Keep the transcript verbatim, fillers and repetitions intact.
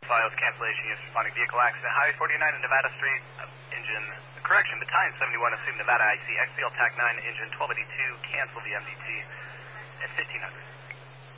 files, cancellation, units responding, vehicle accident, Highway forty-nine and Nevada Street, uh, engine, correction, battalion seventy-one, assume Nevada I C, X B L T A C nine, engine twelve eighty-two, cancel the M D T at fifteen hundred.